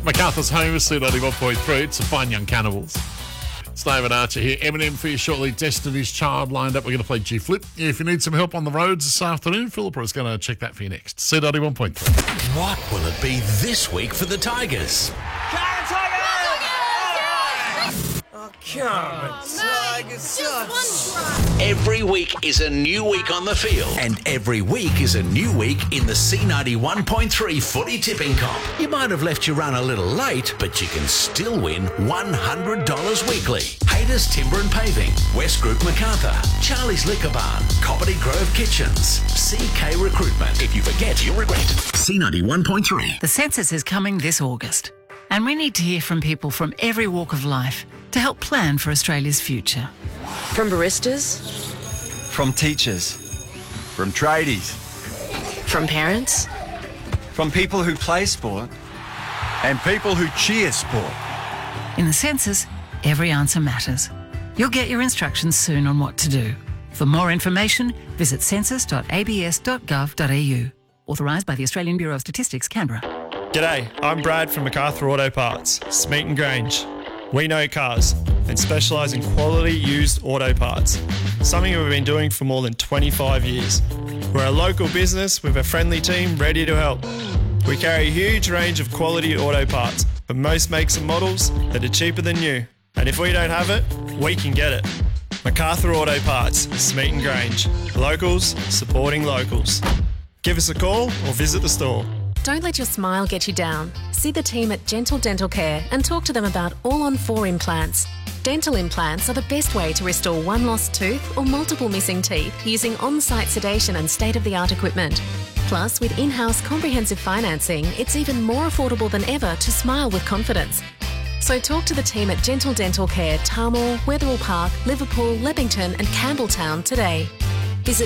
MacArthur's home is C91.3. It's a fine young cannibals. It's David Archer here. Eminem for you shortly. Destiny's Child lined up. We're going to play G-Flip. If you need some help on the roads this afternoon, Philippa is going to check that for you next. C91.3. What will it be this week for the Tigers? Every week is a new week on the field, and every week is a new week in the C91.3 footy tipping comp. You might have left your run a little late, but you can still win $100 weekly. Hayter's Timber and Paving, West Group MacArthur, Charlie's Liquor Barn, Coppity Grove Kitchens, CK Recruitment. If you forget, you'll regret. C91.3. The census is coming this August, and we need to hear from people from every walk of life to help plan for Australia's future. From baristas, from teachers, from tradies, from parents, from people who play sport, and people who cheer sport. In the census, every answer matters. You'll get your instructions soon on what to do. For more information, visit census.abs.gov.au. Authorised by the Australian Bureau of Statistics, Canberra. G'day, I'm Brad from MacArthur Auto Parts, Smeaton Grange. We know cars and specialise in quality used auto parts, something we've been doing for more than 25 years. We're a local business with a friendly team ready to help. We carry a huge range of quality auto parts for most makes and models that are cheaper than new. And if we don't have it, we can get it. MacArthur Auto Parts, Smeaton Grange. Locals supporting locals. Give us a call or visit the store. Don't let your smile get you down. See the team at Gentle Dental Care and talk to them about all-on-4 implants. Dental implants are the best way to restore one lost tooth or multiple missing teeth using on-site sedation and state-of-the-art equipment. Plus, with in-house comprehensive financing, it's even more affordable than ever to smile with confidence. So talk to the team at Gentle Dental Care, Tarmore, Wetherill Park, Liverpool, Leppington and Campbelltown today. Visit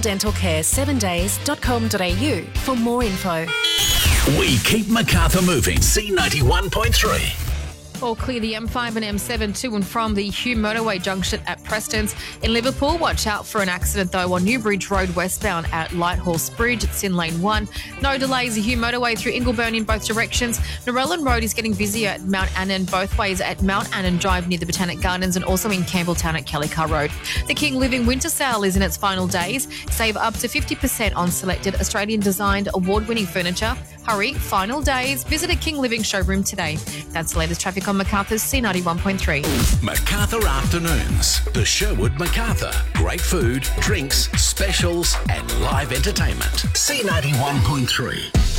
gentledentalcare7days.com.au for more info. We keep MacArthur moving. C91.3. All clear the M5 and M7 to and from the Hugh Motorway junction at Preston's. In Liverpool, watch out for an accident though on Newbridge Road westbound at Lighthorse Bridge. It's in lane 1. No delays. The Hugh Motorway through Ingleburn in both directions. Narellan Road is getting busier at Mount Annan both ways at Mount Annan Drive near the Botanic Gardens and also in Campbelltown at Kellycar Road. The King Living Winter Sale is in its final days. Save up to 50% on selected Australian-designed award-winning furniture. Hurry, final days. Visit a King Living showroom today. That's the latest traffic on MacArthur's C91.3. MacArthur Afternoons. The Sherwood MacArthur. Great food, drinks, specials, and live entertainment. C91.3.